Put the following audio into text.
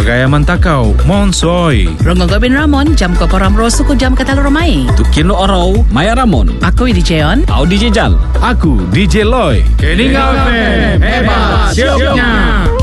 Gaya Mantakau, Monsoy. Rongo Gobin Ramon, jam ko koram suku jam katalo romai. Tukino Orau, Maya Ramon. Aku DJ On. Aku DJ Jal. Aku DJ Loy. Keningau FM, hebat sioknya.